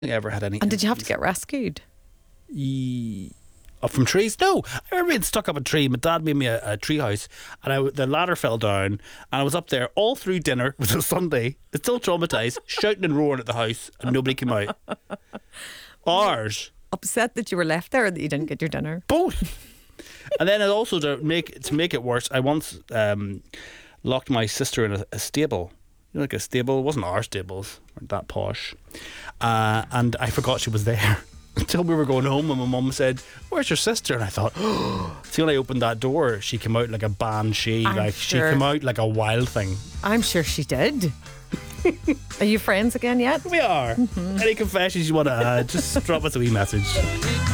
think I ever had any. And did you have to get rescued? From trees? No. I remember being stuck up a tree. My dad made me a tree house, and the ladder fell down, and I was up there all through dinner. It was a Sunday. It's still traumatised, shouting and roaring at the house, and nobody came out. Hours. Upset that you were left there and that you didn't get your dinner? Both. And then also to make it worse, I once locked my sister in a stable. You know, like a stable. It wasn't our stables, weren't that posh. And I forgot she was there until we were going home, and my mum said, "Where's your sister?" And I thought, see, when I opened that door, she came out like a banshee. She came out like a wild thing. I'm sure she did. Are you friends again yet? We are. Any confessions you want to add, just drop us a wee message.